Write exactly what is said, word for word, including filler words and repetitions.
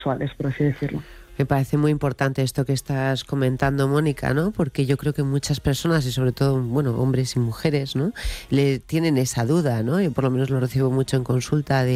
sexuales, por así decirlo. Me parece muy importante esto que estás comentando, Mónica, ¿no? Porque yo creo que muchas personas, y sobre todo, bueno, hombres y mujeres, ¿no?, le tienen esa duda, ¿no? Yo por lo menos lo recibo mucho en consulta de